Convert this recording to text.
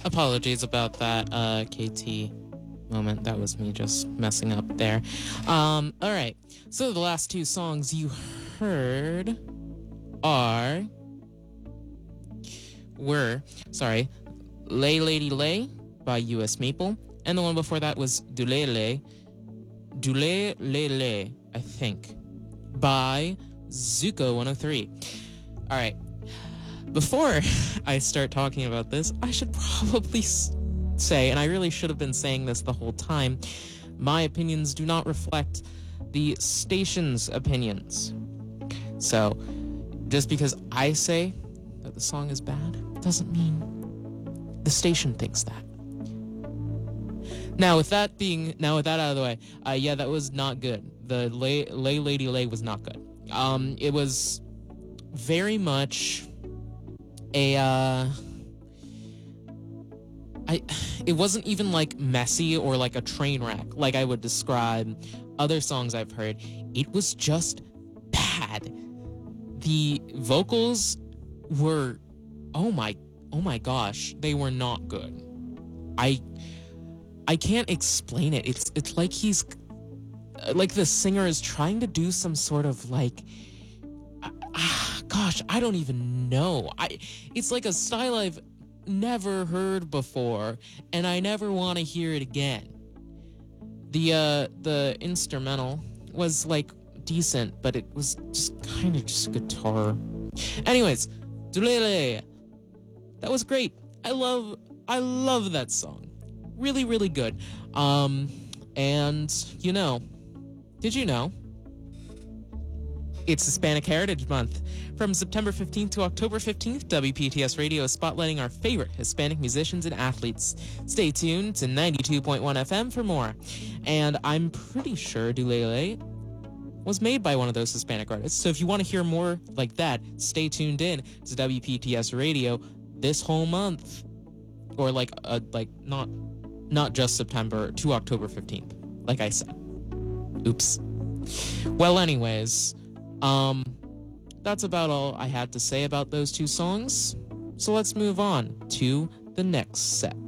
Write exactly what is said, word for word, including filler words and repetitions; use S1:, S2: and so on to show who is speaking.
S1: Apologies about that, uh, K T moment. That was me just messing up there. Um, all right. So the last two songs you heard are were sorry, Lay Lady Lay by U S Maple, and the one before that was Dulele, Dule Lele, I think, by Zuko one oh three. All right. Before I start talking about this, I should probably say, and I really should have been saying this the whole time, my opinions do not reflect the station's opinions. So, just because I say that the song is bad doesn't mean the station thinks that. Now, with that being, now with that out of the way, uh, yeah, that was not good. The Lay, Lay Lady Lay was not good. Um, it was very much a, uh, I, it wasn't even like messy or like a train wreck like I would describe other songs I've heard. It was just bad. The vocals were, oh my, oh my gosh, they were not good. I, I can't explain it. It's, it's like he's, like the singer is trying to do some sort of like, ah, gosh, I don't even know. I, it's like a style I've never heard before, and I never want to hear it again. The uh, the instrumental was like decent, but it was just kind of just guitar. Anyways, Dulele, that was great. I love, I love that song. Really, really good. Um, and you know, did you know? It's Hispanic Heritage Month. From September fifteenth to October fifteenth, W P T S Radio is spotlighting our favorite Hispanic musicians and athletes. Stay tuned to ninety-two point one F M for more. And I'm pretty sure Dulele was made by one of those Hispanic artists. So if you want to hear more like that, stay tuned in to W P T S Radio this whole month. Or like, uh, like not, not just September to October fifteenth, like I said. Oops. Well, anyways, um, that's about all I had to say about those two songs. So let's move on to the next set.